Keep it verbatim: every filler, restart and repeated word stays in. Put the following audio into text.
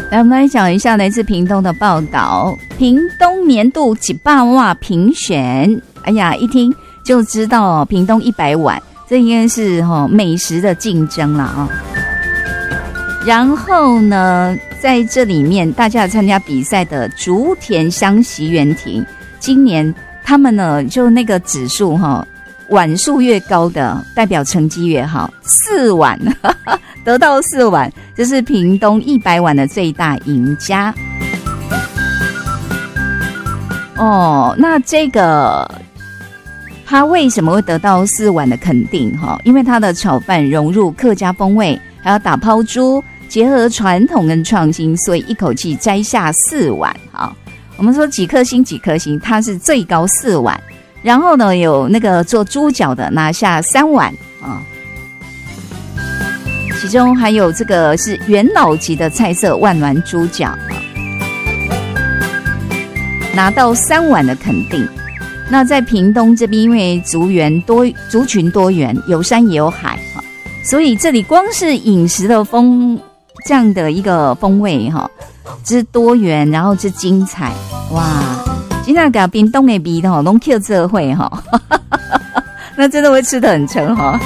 来，我们来讲一下来自屏东的报道。屏东年度一百碗评选，哎呀，一听就知道哦，屏东一百碗，这应该是哦美食的竞争了啊、哦。然后呢，在这里面，大家参加比赛的竹田乡席园亭，今年他们呢就那个指数哈、哦，碗数越高的代表成绩越好，四碗得到四碗，这是屏东一百碗的最大赢家。哦，那这个他为什么会得到四碗的肯定哈？因为他的炒饭融入客家风味，还有打抛猪，结合传统跟创新，所以一口气摘下四碗。好，我们说几颗星几颗星，它是最高四碗。然后呢，有那个做猪脚的拿下三碗啊，其中还有这个是元老级的菜色万峦猪脚啊，拿到三碗的肯定。那在屏东这边，因为族源多族群多元，有山也有海啊，所以这里光是饮食的风这样的一个风味哈，之多元，然后之精彩，哇！今天给屏东的米哈，拢 Q 这会哈，那真的会吃得很撑哈。